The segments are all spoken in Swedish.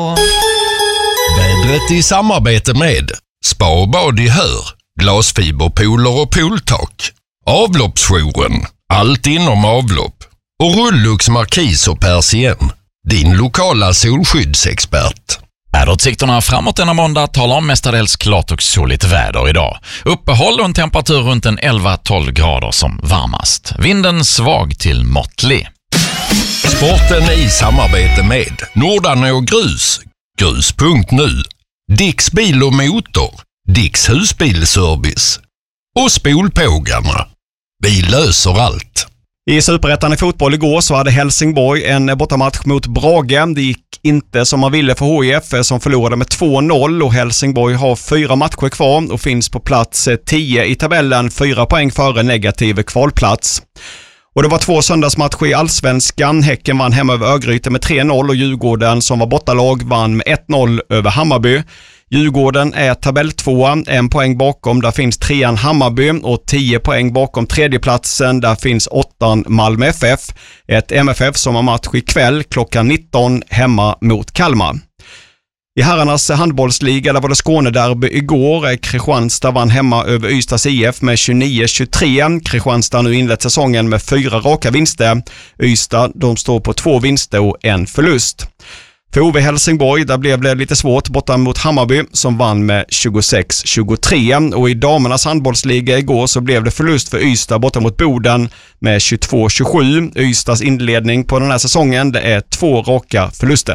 Vädret i samarbete med Spa och bad i Hör, glasfiberpooler och pooltak, avloppsjouren, allt inom avlopp och Rullux Markis och Persien, din lokala solskyddsexpert. Väderutsikterna framåt denna måndag talar om mestadels klart och soligt väder idag. Uppehåll och en temperatur runt en 11-12 grader som varmast. Vinden svag till måttlig. Sporten i samarbete med Nordarne och Grus, grus.nu, Dicks bil och motor, Dicks husbilservice och Spolpågarna. Vi löser allt. I Superettan i fotboll igår så hade Helsingborg en bortamatch mot Brage. Det gick inte som man ville för HIF som förlorade med 2-0 och Helsingborg har 4 matcher kvar och finns på plats 10 i tabellen, 4 poäng före negativ kvalplats. Och det var 2 söndagsmatcher i Allsvenskan. Häcken vann hemma över Örgryte med 3-0 och Djurgården som var bortalag vann med 1-0 över Hammarby. Djurgården är tabelltvåa, 1 poäng bakom, där finns 3an Hammarby och 10 poäng bakom tredjeplatsen, där finns 8an Malmö FF. Ett MFF som har match ikväll klockan 19 hemma mot Kalmar. I herrarnas handbollsliga där var det Skånederby igår. Kristianstad vann hemma över Ystads IF med 29-23. Kristianstad har nu inlett säsongen med 4 raka vinster. Ystad, de står på 2 vinster och 1 förlust. För OV Helsingborg, där blev det lite svårt borta mot Hammarby som vann med 26-23. Och i damernas handbollsliga igår så blev det förlust för Ystad borta mot Boden med 22-27. Ystads inledning på den här säsongen, det är 2 raka förluster.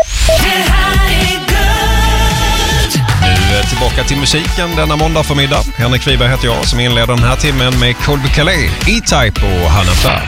Nu tillbaka till musiken denna måndag förmiddag. Henrik Wiberg heter jag som inleder den här timmen med Colby Calais, E-Type och Hanna Färm.